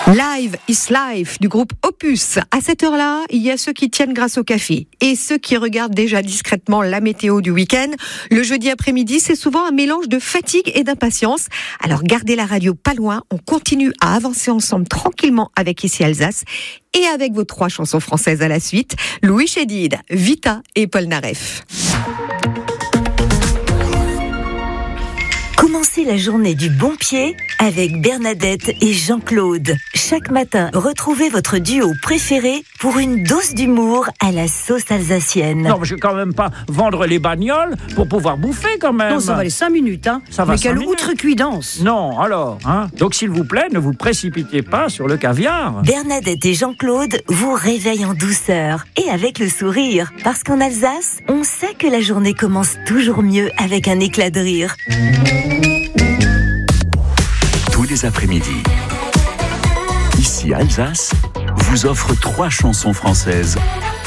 Live is Life du groupe Opus. À cette heure-là, il y a ceux qui tiennent grâce au café et ceux qui regardent déjà discrètement la météo du week-end. Le jeudi après-midi, c'est souvent un mélange de fatigue et d'impatience. Alors gardez la radio pas loin, on continue à avancer ensemble tranquillement avec Ici Alsace et avec vos 3 chansons françaises à la suite. Louis Chédid, Vita et Paul Naref. Commencez la journée du bon pied avec Bernadette et Jean-Claude. Chaque matin, retrouvez votre duo préféré pour une dose d'humour à la sauce alsacienne. Non, mais je vais quand même pas vendre les bagnoles pour pouvoir bouffer quand même. Non, ça va les 5 minutes, hein. Ça va mais 5 quelle minutes. outrecuidance. Non, alors, hein. Donc s'il vous plaît, ne vous précipitez pas sur le caviar. Bernadette et Jean-Claude vous réveillent en douceur et avec le sourire. Parce qu'en Alsace, on sait que la journée commence toujours mieux avec un éclat de rire. Tous les après-midi, Ici Alsace vous offre 3 chansons françaises